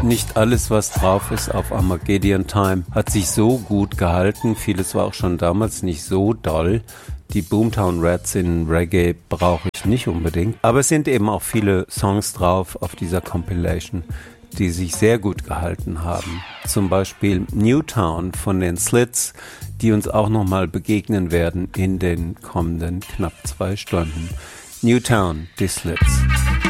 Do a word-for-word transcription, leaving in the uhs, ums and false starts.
Nicht alles, was drauf ist auf Armageddon Time, hat sich so gut gehalten. Vieles war auch schon damals nicht so doll. Die Boomtown Rats in Reggae brauche ich nicht unbedingt. Aber es sind eben auch viele Songs drauf auf dieser Compilation, die sich sehr gut gehalten haben. Zum Beispiel Newtown von den Slits, die uns auch nochmal begegnen werden in den kommenden knapp zwei Stunden. Newtown, die Slits.